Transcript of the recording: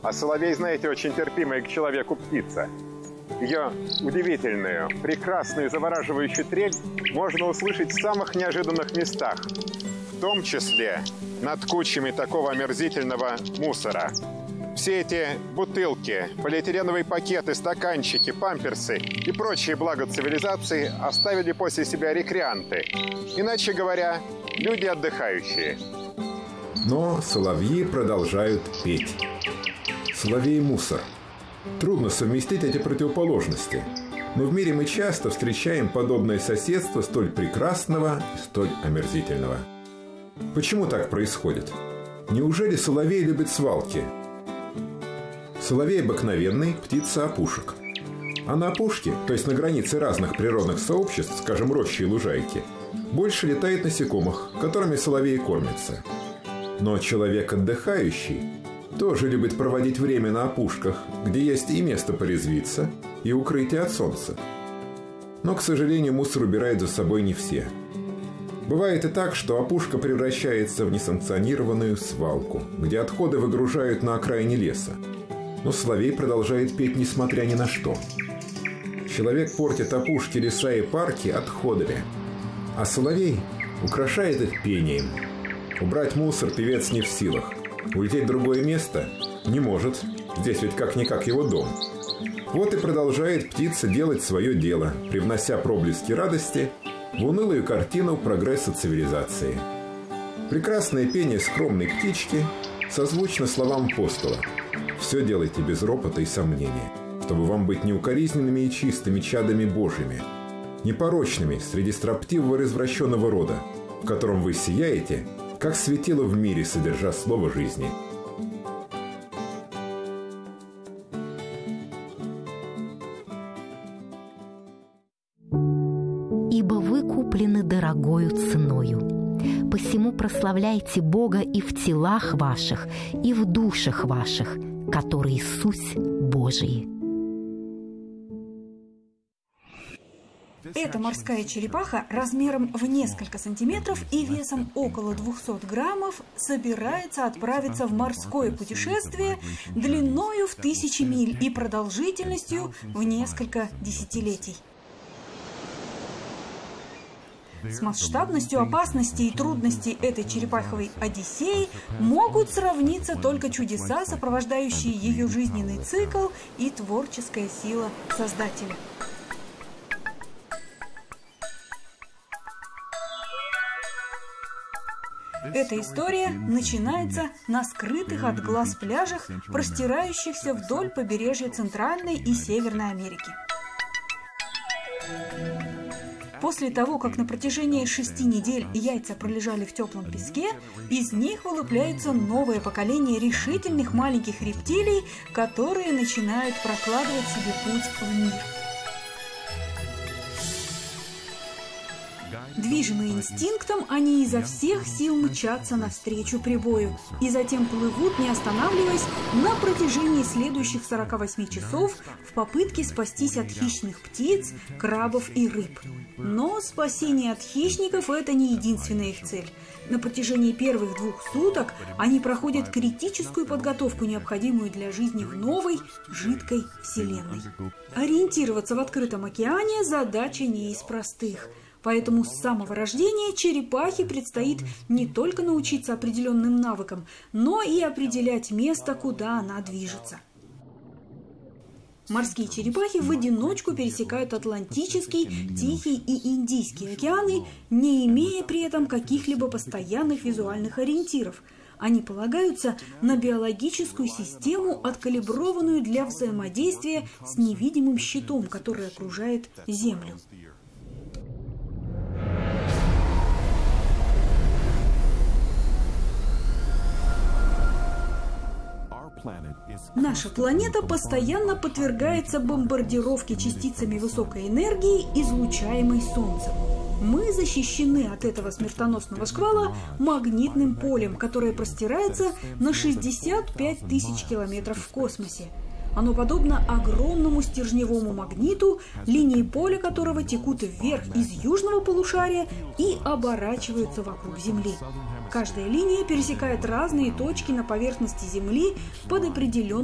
А соловей, знаете, очень терпимая к человеку птица. Ее удивительную, прекрасную, завораживающую трель можно услышать в самых неожиданных местах, в том числе над кучами такого омерзительного мусора. Все эти бутылки, полиэтиленовые пакеты, стаканчики, памперсы и прочие блага цивилизации оставили после себя рекреанты. Иначе говоря, люди отдыхающие. Но соловьи продолжают петь. Соловей и мусор. Трудно совместить эти противоположности. Но в мире мы часто встречаем подобное соседство столь прекрасного и столь омерзительного. Почему так происходит? Неужели соловей любит свалки? Соловей обыкновенный – птица опушек. А на опушке, то есть на границе разных природных сообществ, скажем, рощи и лужайки, больше летает насекомых, которыми соловей кормится. Но человек отдыхающий тоже любит проводить время на опушках, где есть и место порезвиться, и укрытие от солнца. Но, к сожалению, мусор убирают за собой не все. Бывает и так, что опушка превращается в несанкционированную свалку, где отходы выгружают на окраине леса. Но соловей продолжает петь несмотря ни на что. Человек портит опушки, леса и парки отходами, а соловей украшает их пением. Убрать мусор певец не в силах. Улететь в другое место не может. Здесь ведь как-никак его дом. Вот и продолжает птица делать свое дело, привнося проблески радости в унылую картину прогресса цивилизации. Прекрасное пение скромной птички созвучно словам апостола: «Все делайте без ропота и сомнения, чтобы вам быть неукоризненными и чистыми чадами Божьими, непорочными среди строптивого и развращенного рода, в котором вы сияете, как светило в мире, содержа слово жизни». «Ибо вы куплены дорогою ценою. Посему прославляйте Бога и в телах ваших, и в душах ваших, которые суть Божии». Эта морская черепаха размером в несколько сантиметров и весом около 200 граммов собирается отправиться в морское путешествие длиною в 1000 миль и продолжительностью в несколько десятилетий. С масштабностью опасностей и трудностей этой черепаховой одиссеи могут сравниться только чудеса, сопровождающие ее жизненный цикл и творческая сила Создателя. Эта история начинается на скрытых от глаз пляжах, простирающихся вдоль побережья Центральной и Северной Америки. После того, как на протяжении 6 недель яйца пролежали в теплом песке, из них вылупляется новое поколение решительных маленьких рептилий, которые начинают прокладывать себе путь в мир. Движимые инстинктом, они изо всех сил мчатся навстречу прибою и затем плывут, не останавливаясь, на протяжении следующих 48 часов в попытке спастись от хищных птиц, крабов и рыб. Но спасение от хищников – это не единственная их цель. На протяжении первых 2 суток они проходят критическую подготовку, необходимую для жизни в новой, жидкой вселенной. Ориентироваться в открытом океане – задача не из простых. Поэтому с самого рождения черепахе предстоит не только научиться определенным навыкам, но и определять место, куда она движется. Морские черепахи в одиночку пересекают Атлантический, Тихий и Индийский океаны, не имея при этом каких-либо постоянных визуальных ориентиров. Они полагаются на биологическую систему, откалиброванную для взаимодействия с невидимым щитом, который окружает Землю. Наша планета постоянно подвергается бомбардировке частицами высокой энергии, излучаемой Солнцем. Мы защищены от этого смертоносного шквала магнитным полем, которое простирается на 65 000 километров в космосе. Оно подобно огромному стержневому магниту, линии поля которого текут вверх из южного полушария и оборачиваются вокруг Земли. Каждая линия пересекает разные точки на поверхности Земли под определенным